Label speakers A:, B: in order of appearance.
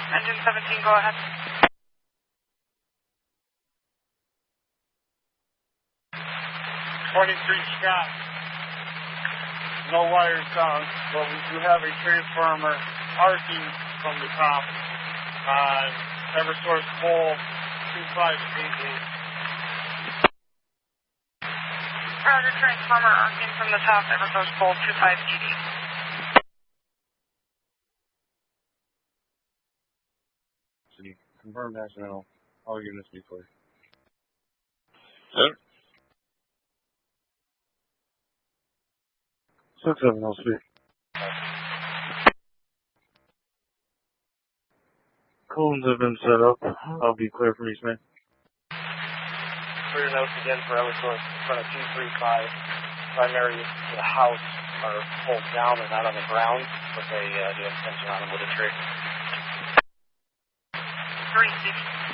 A: Engine 17, go ahead.
B: 23 Scott. No wires down, but we do have a transformer arcing from the top on Eversource pole 2588.
A: Roger, transformer arcing from the top, Eversource pole 2588.
B: Confirmed accidental. All units be clear.
C: Sir?
B: 6-7, I'll speak. Cones have been set up. I'll be clear for East Main.
D: Clear notes again for Eversource in front of 235. Primary to the house are pulled down and not on the ground, but they do have tension on them with a tree.
A: 360.